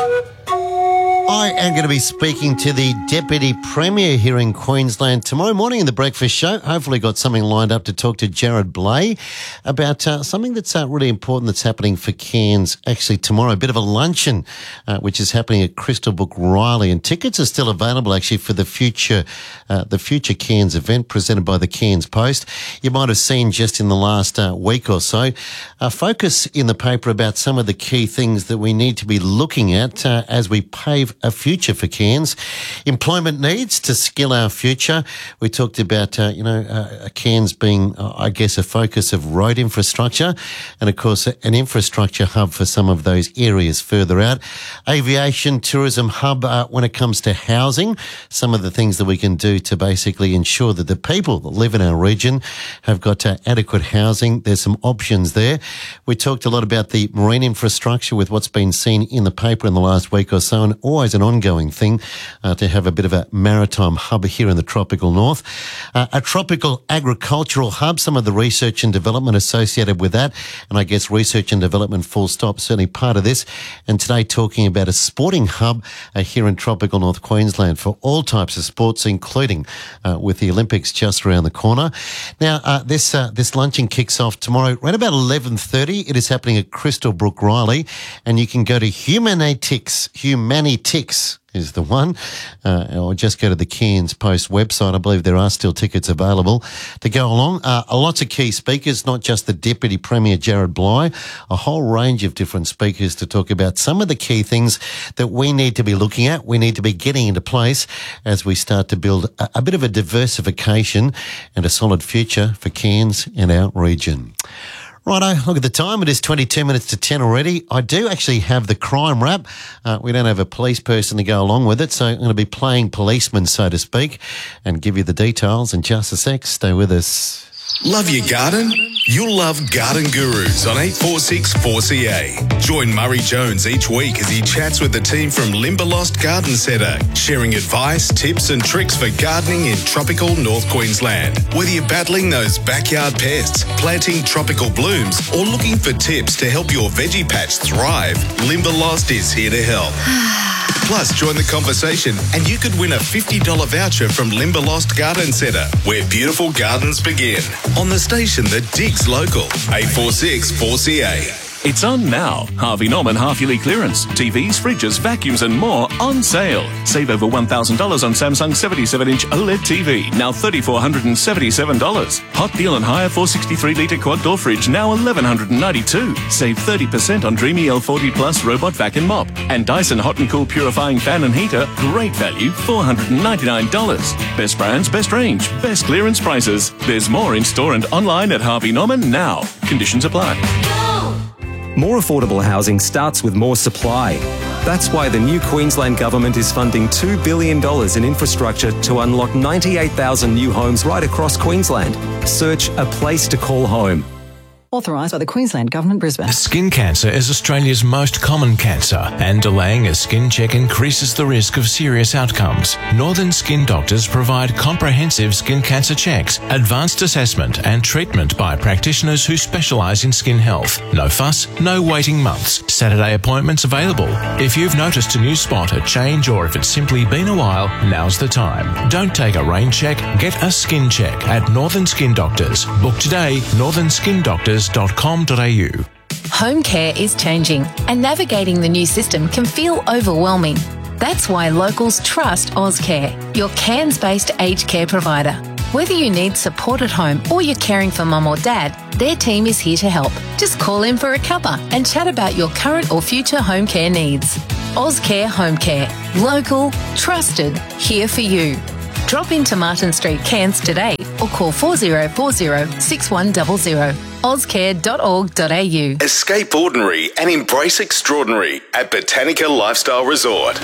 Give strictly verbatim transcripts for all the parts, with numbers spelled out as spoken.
I am going to be speaking to the Deputy Premier here in Queensland tomorrow morning in the Breakfast Show. Hopefully got something lined up to talk to Jared Blay about uh, something that's uh, really important that's happening for Cairns actually tomorrow. A bit of a luncheon uh, which is happening at Crystal Brook Riley, and tickets are still available actually for the future uh, the future Cairns event presented by the Cairns Post. You might have seen just in the last uh, week or so a focus in the paper about some of the key things that we need to be looking at uh, as we pave a future for Cairns. Employment needs to skill our future. We talked about, uh, you know, uh, Cairns being, uh, I guess, a focus of road infrastructure and, of course, an infrastructure hub for some of those areas further out. Aviation, tourism hub uh, when it comes to housing. Some of the things that we can do to basically ensure that the people that live in our region have got uh, adequate housing. There's some options there. We talked a lot about the marine infrastructure with what's been seen in the paper in the last week or so, and always an ongoing thing uh, to have a bit of a maritime hub here in the tropical north. Uh, a tropical agricultural hub, some of the research and development associated with that, and I guess research and development full stop, certainly part of this. And today talking about a sporting hub uh, here in tropical North Queensland for all types of sports, including uh, with the Olympics just around the corner. Now, uh, this uh, this luncheon kicks off tomorrow around about eleven thirty. It is happening at Crystal Brook Riley, and you can go to Humanitix, Humanitix is the one, uh, or just go to the Cairns Post website. I believe there are still tickets available to go along. Uh, lots of key speakers, not just the Deputy Premier Jared Blay, a whole range of different speakers to talk about some of the key things that we need to be looking at, we need to be getting into place as we start to build a, a bit of a diversification and a solid future for Cairns and our region. Righto, look at the time. It is twenty-two minutes to ten already. I do actually have the crime wrap. Uh, we don't have a police person to go along with it, so I'm going to be playing policeman, so to speak, and give you the details in just a sec. Stay with us. Love your garden? You'll love Garden Gurus on eight four six four C A. Join Murray Jones each week as he chats with the team from Limberlost Garden Centre, sharing advice, tips and tricks for gardening in tropical North Queensland. Whether you're battling those backyard pests, planting tropical blooms, or looking for tips to help your veggie patch thrive, Limberlost is here to help. Plus, join the conversation and you could win a fifty dollars voucher from Limberlost Garden Centre, where beautiful gardens begin. On the station that digs local, eight four six four C A. It's on now. Harvey Norman half-yearly clearance. T Vs, fridges, vacuums and more on sale. Save over one thousand dollars on Samsung seventy-seven inch OLED T V, now three thousand four hundred seventy-seven dollars. Hot deal on higher four hundred sixty-three litre quad door fridge, now one thousand one hundred ninety-two dollars. Save thirty percent on Dreamy L forty Plus robot vacuum mop. And Dyson Hot and Cool purifying fan and heater, great value, four hundred ninety-nine dollars. Best brands, best range, best clearance prices. There's more in store and online at Harvey Norman now. Conditions apply. More affordable housing starts with more supply. That's why the new Queensland Government is funding two billion dollars in infrastructure to unlock ninety-eight thousand new homes right across Queensland. Search A Place to Call Home. Authorised by the Queensland Government, Brisbane. Skin cancer is Australia's most common cancer, and delaying a skin check increases the risk of serious outcomes. Northern Skin Doctors provide comprehensive skin cancer checks, advanced assessment and treatment by practitioners who specialise in skin health. No fuss, no waiting months. Saturday appointments available. If you've noticed a new spot, a change, or if it's simply been a while, now's the time. Don't take a rain check, get a skin check at Northern Skin Doctors. Book today, northern skin doctors dot com dot a u. Home care is changing, and navigating the new system can feel overwhelming. That's why locals trust Ozcare, your Cairns-based aged care provider. Whether you need support at home or you're caring for mum or dad, their team is here to help. Just call in for a cuppa and chat about your current or future home care needs. Ozcare Home Care. Local, trusted, here for you. Drop into Martin Street, Cairns today or call four zero four zero six one zero zero. ozcare dot org dot a u. Escape ordinary and embrace extraordinary at Botanica Lifestyle Resort.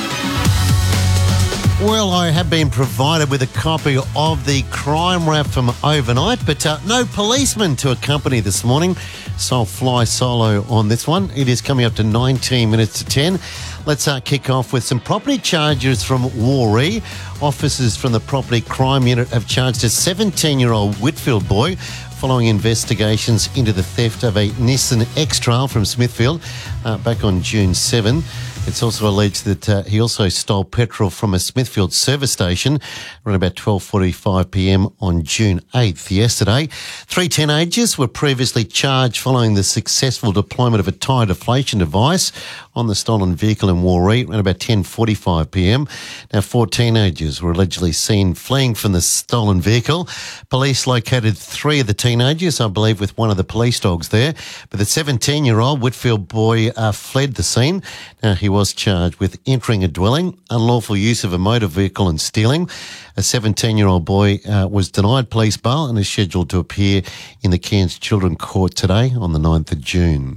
Well, I have been provided with a copy of the crime wrap from overnight, but uh, no policeman to accompany this morning, so I'll fly solo on this one. It is coming up to nineteen minutes to ten. Let's uh, kick off with some property charges from Warree. Officers from the Property Crime Unit have charged a seventeen-year-old Whitfield boy following investigations into the theft of a Nissan X-Trail from Smithfield uh, back on June seventh. It's also alleged that uh, he also stole petrol from a Smithfield service station around about twelve forty-five p m on June eighth yesterday. Three teenagers were previously charged following the successful deployment of a tyre deflation device on the stolen vehicle in Warree around about ten forty-five p m. Now, four teenagers were allegedly seen fleeing from the stolen vehicle. Police located three of the teenagers, I believe, with one of the police dogs there. But the seventeen-year-old Whitfield boy uh, fled the scene. Now, he was charged with entering a dwelling, unlawful use of a motor vehicle and stealing. A seventeen-year-old boy uh, was denied police bail and is scheduled to appear in the Cairns Children's Court today on the ninth of June.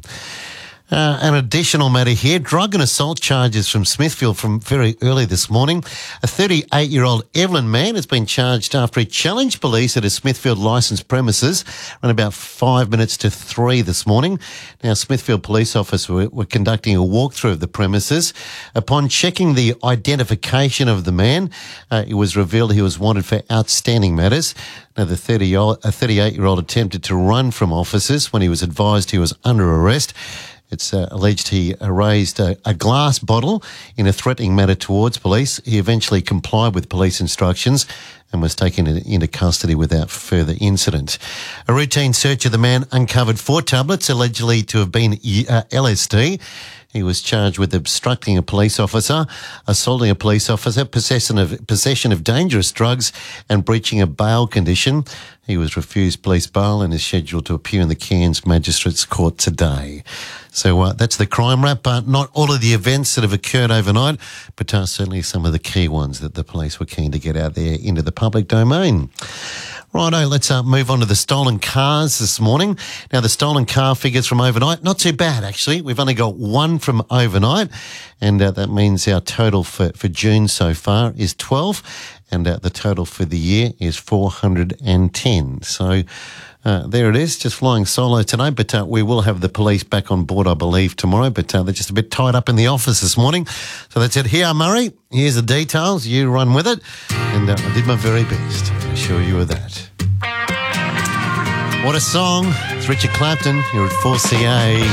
Uh, an additional matter here, drug and assault charges from Smithfield from very early this morning. A thirty-eight-year-old Evelyn man has been charged after he challenged police at a Smithfield licensed premises around about five minutes to three this morning. Now, Smithfield police officers were, were conducting a walkthrough of the premises. Upon checking the identification of the man, uh, it was revealed he was wanted for outstanding matters. Now, the thirty-eight-year-old attempted to run from officers when he was advised he was under arrest. It's uh, alleged he raised a, a glass bottle in a threatening manner towards police. He eventually complied with police instructions and was taken in, into custody without further incident. A routine search of the man uncovered four tablets allegedly to have been uh, L S D. He was charged with obstructing a police officer, assaulting a police officer, possession of, possession of dangerous drugs and breaching a bail condition. He was refused police bail and is scheduled to appear in the Cairns Magistrates Court today. So uh, that's the crime wrap. Uh, not all of the events that have occurred overnight, but uh, certainly some of the key ones that the police were keen to get out there into the public domain. Righto, let's uh, move on to the stolen cars this morning. Now, the stolen car figures from overnight, not too bad, actually. We've only got one from overnight, and uh, that means our total for, for June so far is twelve, and uh, the total for the year is four hundred ten. So uh, there it is, just flying solo today, but uh, we will have the police back on board, I believe, tomorrow, but uh, they're just a bit tied up in the office this morning. So that's it. Here, Murray, here's the details. You run with it, and uh, I did my very best. I assure you of that. What a song. It's Richard Clapton. You're at four C A.